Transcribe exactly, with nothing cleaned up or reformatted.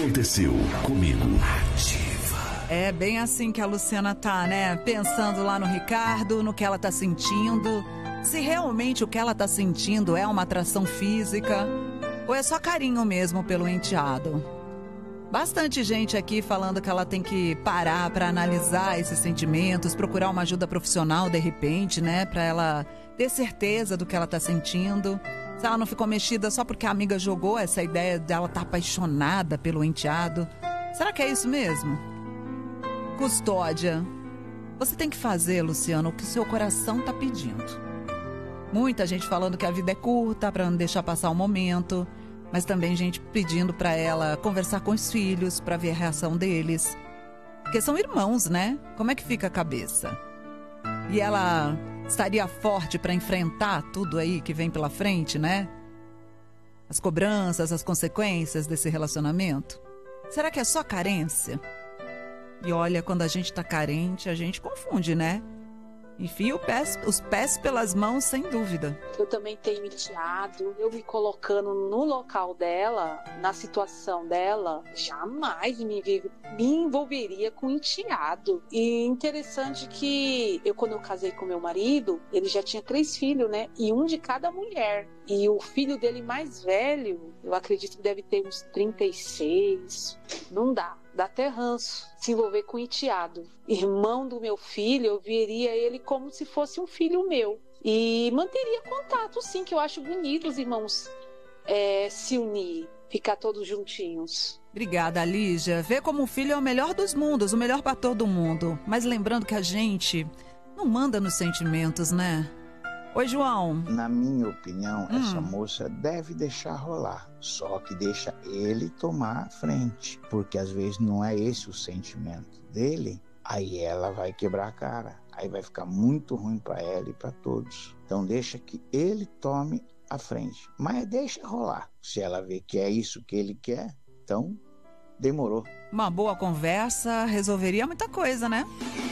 aconteceu comigo. É bem assim que a Luciana tá, né? Pensando lá no Ricardo, no que ela tá sentindo. Se realmente o que ela tá sentindo é uma atração física ou é só carinho mesmo pelo enteado. Bastante gente aqui falando que ela tem que parar pra analisar esses sentimentos, procurar uma ajuda profissional de repente, né? Pra ela ter certeza do que ela tá sentindo. Se ela não ficou mexida só porque a amiga jogou essa ideia dela estar apaixonada pelo enteado. Será que é isso mesmo? Custódia. Você tem que fazer, Luciano, o que o seu coração tá pedindo. Muita gente falando que a vida é curta pra não deixar passar o momento, mas também gente pedindo pra ela conversar com os filhos pra ver a reação deles. Porque são irmãos, né? Como é que fica a cabeça? E ela estaria forte pra enfrentar tudo aí que vem pela frente, né? As cobranças, as consequências desse relacionamento. Será que é só carência? E olha, quando a gente tá carente, a gente confunde, né? Enfia o pés, os pés pelas mãos, sem dúvida. Eu também tenho enteado, eu me colocando no local dela, na situação dela, jamais me, me envolveria com enteado. E interessante que eu, quando eu casei com meu marido, ele já tinha três filhos, né? E um de cada mulher. E o filho dele mais velho, eu acredito que deve ter uns trinta e seis. Não dá. Dá até ranço se envolver com enteado. Irmão do meu filho, eu veria ele como se fosse um filho meu. E manteria contato, sim, que eu acho bonito os irmãos é, se unir, ficar todos juntinhos. Obrigada, Lígia. Vê como o filho é o melhor dos mundos, o melhor para todo mundo. Mas lembrando que a gente não manda nos sentimentos, né? Oi, João. Na minha opinião, hum. essa moça deve deixar rolar. Só que deixa ele tomar a frente. Porque às vezes não é esse o sentimento dele. Aí ela vai quebrar a cara. Aí vai ficar muito ruim para ela e para todos. Então deixa que ele tome a frente. Mas deixa rolar. Se ela vê que é isso que ele quer, então demorou. Uma boa conversa resolveria muita coisa, né?